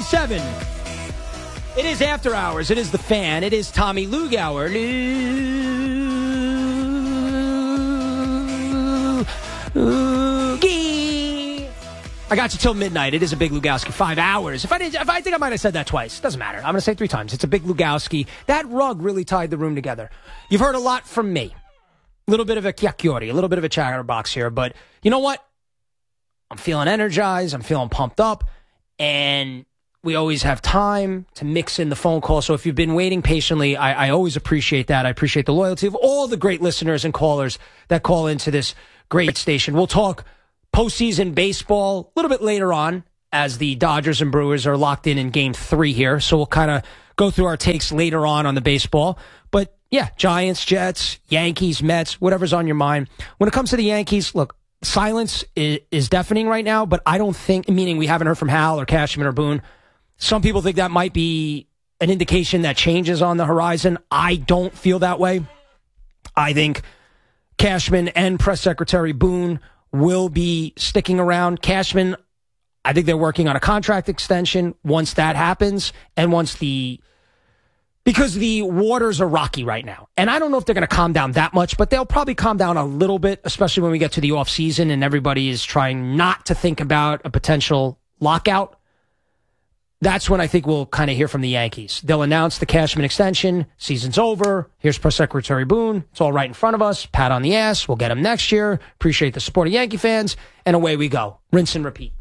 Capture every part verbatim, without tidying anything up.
forty-seven. It is After Hours. It is The Fan. It is Tommy Lugauer. Loogie. I got you till midnight. It is a Big Lugowski. Five hours. If I did, if I think I might have said that twice. Doesn't matter. I'm going to say it three times. It's a Big Lugowski. That rug really tied the room together. You've heard a lot from me. A little bit of a chiacchiere, a little bit of a chatterbox here. But you know what? I'm feeling energized. I'm feeling pumped up. And we always have time to mix in the phone call. So if you've been waiting patiently, I, I always appreciate that. I appreciate the loyalty of all the great listeners and callers that call into this great station. We'll talk postseason baseball a little bit later on as the Dodgers and Brewers are locked in in game three here. So we'll kind of go through our takes later on on the baseball. But yeah, Giants, Jets, Yankees, Mets, whatever's on your mind. When it comes to the Yankees, look, silence is, is deafening right now, but I don't think, meaning we haven't heard from Hal or Cashman or Boone. Some people think that might be an indication that change is on the horizon. I don't feel that way. I think Cashman and Press Secretary Boone will be sticking around. Cashman, I think they're working on a contract extension once that happens, and once the because the waters are rocky right now. And I don't know if they're going to calm down that much, but they'll probably calm down a little bit, especially when we get to the offseason and everybody is trying not to think about a potential lockout. That's when I think we'll kind of hear from the Yankees. They'll announce the Cashman extension. Season's over. Here's Press Secretary Boone. It's all right in front of us. Pat on the ass. We'll get him next year. Appreciate the support of Yankee fans. And away we go. Rinse and repeat.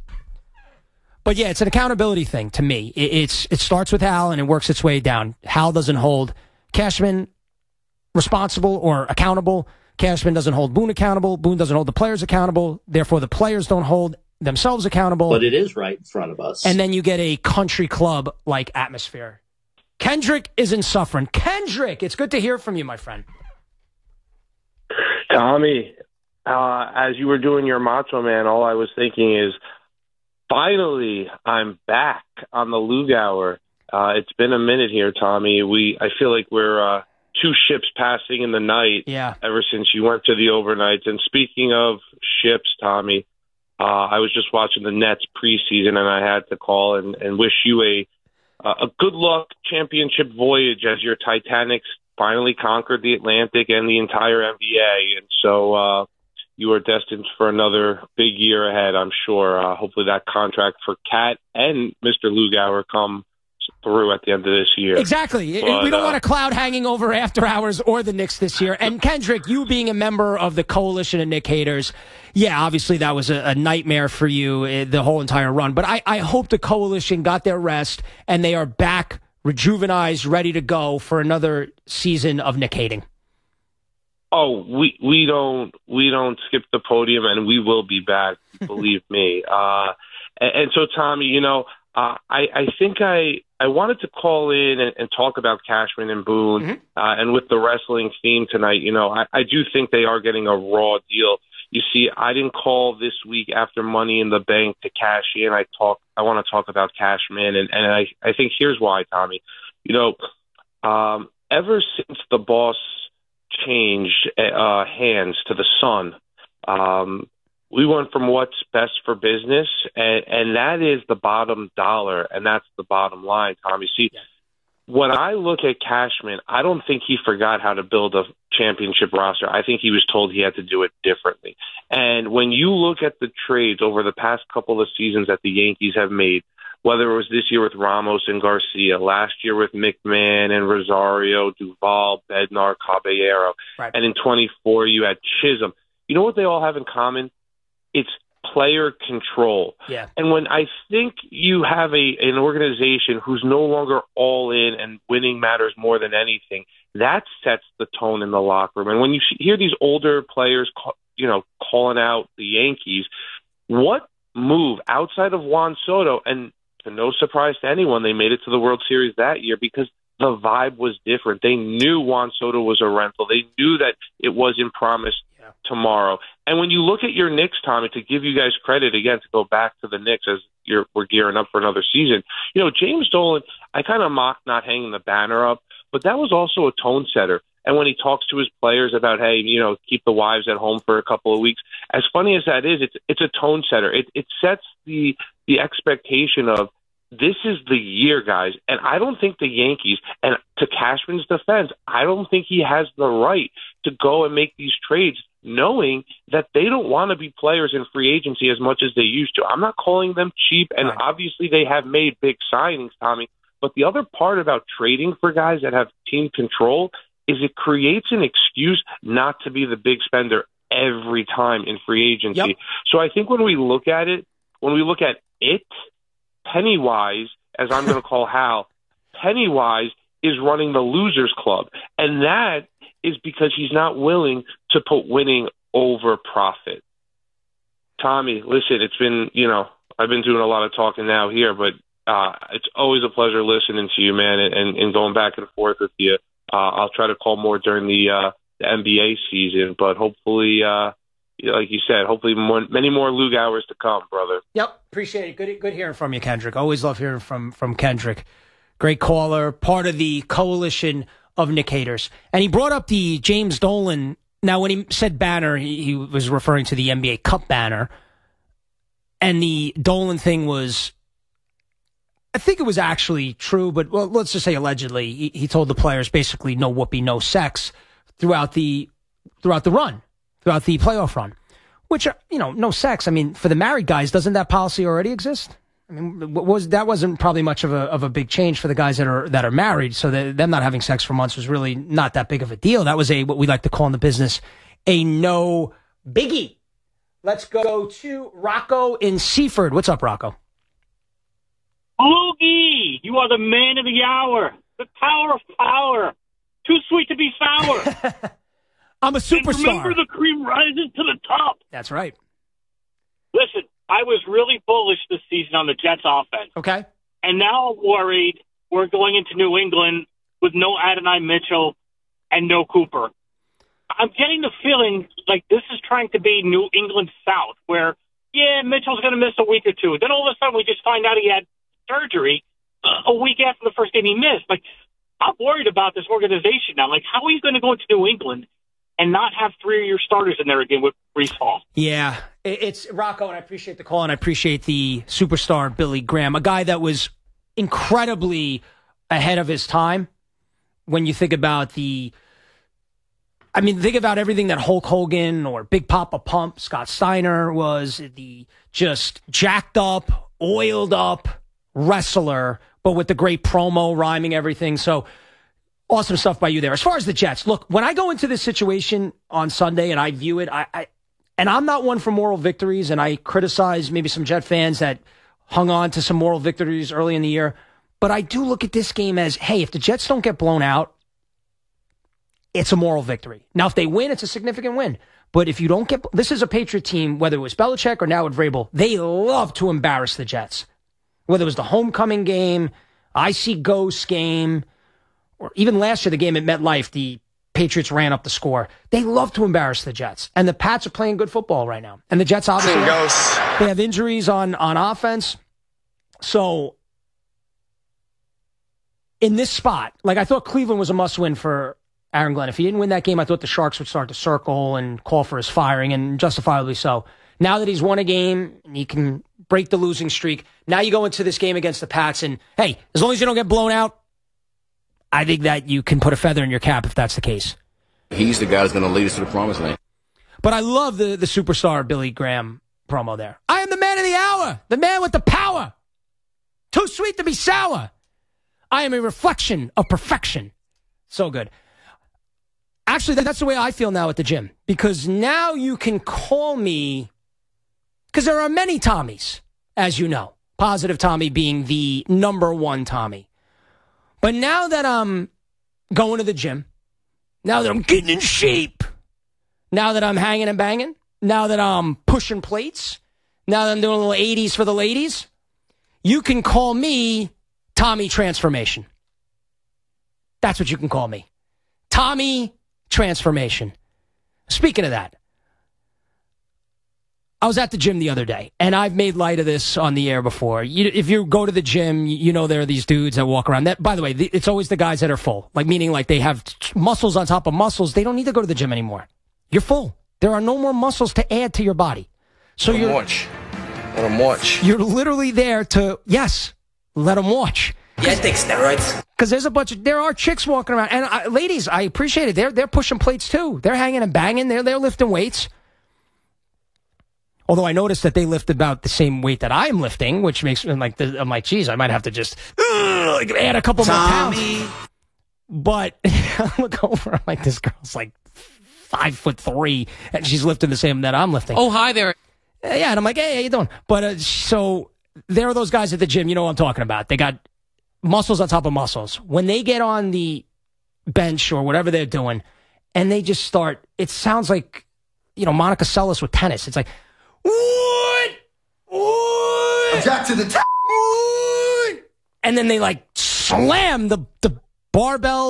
But yeah, it's an accountability thing to me. It, it's It starts with Hal and it works its way down. Hal doesn't hold Cashman responsible or accountable. Cashman doesn't hold Boone accountable. Boone doesn't hold the players accountable. Therefore, the players don't hold themselves accountable. But it is right in front of us. And then you get a country club-like atmosphere. Kendrick isn't suffering. Kendrick, it's good to hear from you, my friend. Tommy, uh, as you were doing your Macho Man, all I was thinking is, finally, I'm back on the Lugauer. Uh, it's been a minute here, Tommy. We, I feel like we're uh, two ships passing in the night yeah. ever since you went to the overnights. And speaking of ships, Tommy, Uh, I was just watching the Nets preseason, and I had to call and, and wish you a a good luck championship voyage as your Titanics finally conquered the Atlantic and the entire N B A. And so uh, you are destined for another big year ahead, I'm sure. Uh, hopefully that contract for Cat and Mister Lugauer come through at the end of this year. Exactly. But, we don't uh, want a cloud hanging over After Hours or the Knicks this year. And Kendrick, you being a member of the coalition of Knick haters, yeah, obviously that was a, a nightmare for you, uh, the whole entire run. But I, I hope the coalition got their rest and they are back, rejuvenized, ready to go for another season of Knick hating. Oh, we we don't we don't skip the podium, and we will be back. Believe me. Uh, and, and so, Tommy, you know, uh, I I think I I wanted to call in and, and talk about Cashman and Boone, mm-hmm. uh, and with the wrestling theme tonight. You know, I, I do think they are getting a raw deal. You see, I didn't call this week after Money in the Bank to cash in. I talk. I want to talk about Cashman, and and I I think here's why, Tommy. You know, um, ever since the boss changed uh, hands to the Sun, um, we went from what's best for business, and, and that is the bottom dollar, and that's the bottom line, Tommy. See, yeah. When I look at Cashman, I don't think he forgot how to build a championship roster. I think he was told he had to do it differently. And when you look at the trades over the past couple of seasons that the Yankees have made, whether it was this year with Ramos and Garcia, last year with McMahon and Rosario, Duvall, Bednar, Caballero, right. and in twenty-four you had Chisholm. You know what they all have in common? It's player control. Yeah. And when I think you have a an organization who's no longer all in and winning matters more than anything, that sets the tone in the locker room. And when you hear these older players, you know, calling out the Yankees, what move outside of Juan Soto, and to no surprise to anyone, they made it to the World Series that year because the vibe was different. They knew Juan Soto was a rental. They knew that it wasn't promised yeah. tomorrow. And when you look at your Knicks, Tommy, to give you guys credit, again, to go back to the Knicks as you're, we're gearing up for another season, you know, James Dolan, I kind of mocked not hanging the banner up, but that was also a tone setter. And when he talks to his players about, hey, you know, keep the wives at home for a couple of weeks, as funny as that is, it's it's a tone setter. It it sets the the expectation of this is the year, guys. And I don't think the Yankees, and to Cashman's defense, I don't think he has the right to go and make these trades knowing that they don't want to be players in free agency as much as they used to. I'm not calling them cheap, and right. obviously they have made big signings, Tommy. But the other part about trading for guys that have team control is it creates an excuse not to be the big spender every time in free agency. Yep. So I think when we look at it, when we look at it, Pennywise, as I'm going to call Hal, Pennywise is running the losers club. And that is because he's not willing to put winning over profit. Tommy, listen, it's been, you know, I've been doing a lot of talking now here, but uh, it's always a pleasure listening to you, man, and, and going back and forth with you. Uh, I'll try to call more during the, uh, the N B A season, but hopefully, uh, like you said, hopefully more, many more Lug hours to come, brother. Yep, appreciate it. Good, good hearing from you, Kendrick. Always love hearing from from Kendrick. Great caller, part of the coalition of Nick haters. And he brought up the James Dolan. Now, when he said banner, he, he was referring to the N B A Cup banner. And the Dolan thing was, I think it was actually true, but well, let's just say allegedly. He, he told the players basically no whoopee, no sex throughout the throughout the run, throughout the playoff run. Which, you know, no sex. I mean, for the married guys, doesn't that policy already exist? I mean, was that wasn't probably much of a of a big change for the guys that are that are married. So that them not having sex for months was really not that big of a deal. That was a what we like to call in the business a no biggie. Let's go to Rocco in Seaford. What's up, Rocco? Loogie, you are the man of the hour. The power of power. Too sweet to be sour. I'm a superstar. And remember, the cream rises to the top. That's right. Listen, I was really bullish this season on the Jets offense. Okay. And now I'm worried we're going into New England with no Adonai Mitchell and no Cooper. I'm getting the feeling like this is trying to be New England South, where, yeah, Mitchell's going to miss a week or two. Then all of a sudden we just find out he had surgery uh, a week after the first game he missed. Like, I'm worried about this organization now. Like, how are you going to go into New England and not have three of your starters in there again with Breece Hall? Yeah, it's Rocco, and I appreciate the call, and I appreciate the superstar Billy Graham, a guy that was incredibly ahead of his time when you think about the, I mean, think about everything that Hulk Hogan or Big Papa Pump, Scott Steiner was, the just jacked up, oiled up wrestler, but with the great promo, rhyming everything. So awesome stuff by you there. As far as the Jets, look, when I go into this situation on Sunday and I view it, I, I and I'm not one for moral victories, and I criticize maybe some Jet fans that hung on to some moral victories early in the year, but I do look at this game as, hey, if the Jets don't get blown out, it's a moral victory. Now, if they win, it's a significant win. But if you don't get, this is a Patriot team, whether it was Belichick or now with Vrabel, they love to embarrass the Jets. Whether it was the homecoming game, I C Ghost game, or even last year, the game at MetLife, the Patriots ran up the score. They love to embarrass the Jets. And the Pats are playing good football right now. And the Jets obviously, have, they have injuries on, on offense. So in this spot, like I thought Cleveland was a must-win for Aaron Glenn. If he didn't win that game, I thought the Sharks would start to circle and call for his firing, and justifiably so. Now that he's won a game, and he can break the losing streak, now you go into this game against the Pats, and hey, as long as you don't get blown out, I think that you can put a feather in your cap if that's the case. He's the guy that's going to lead us to the promised land. But I love the, the superstar Billy Graham promo there. I am the man of the hour, the man with the power. Too sweet to be sour. I am a reflection of perfection. So good. Actually, that's the way I feel now at the gym, because now you can call me, because there are many Tommies, as you know, Positive Tommy being the number one Tommy. But now that I'm going to the gym, now that I'm getting in shape, now that I'm hanging and banging, now that I'm pushing plates, now that I'm doing a little eighties for the ladies, you can call me Tommy Transformation. That's what you can call me. Tommy Transformation. Speaking of that, I was at the gym the other day, and I've made light of this on the air before. You, if you go to the gym, you know there are these dudes that walk around. That, by the way, it's always the guys that are full, like meaning like they have muscles on top of muscles. They don't need to go to the gym anymore. You're full. There are no more muscles to add to your body. So What a you're march. What a march. You're literally there to, yes, let them watch. Yeah, I take steroids. Because there's a bunch of, there are chicks walking around. And I, ladies, I appreciate it. They're, they're pushing plates too. They're hanging and banging. They're, they're lifting weights. Although I noticed that they lift about the same weight that I'm lifting, which makes me like, the, I'm like, geez, I might have to just uh, like add a couple Tommy. more pounds. But I look over, I'm like, this girl's like five foot three, and she's lifting the same that I'm lifting. Oh, hi there. Yeah, and I'm like, hey, how you doing? But uh, so there are those guys at the gym, you know what I'm talking about. They got muscles on top of muscles. When they get on the bench or whatever they're doing, and they just start, it sounds like, you know, Monica Seles with tennis. It's like, what? What? Jack to the top. And then they like slam the, the barbell